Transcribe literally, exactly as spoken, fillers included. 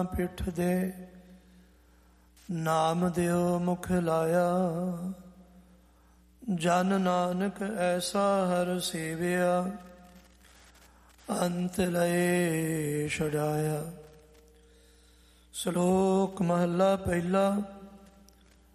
ਪਿੱਠ ਦੇ ਨਾਮ ਦਿਓ ਮੁਖ ਲਾਇਆ। ਜਨ ਨਾਨਕ ਐਸਾ ਹਰ ਸੇਵਿਆ ਅੰਤ ਲਏ ਛਡਾਇਆ। ਸ਼ਲੋਕ ਮਹੱਲਾ ਪਹਿਲਾ।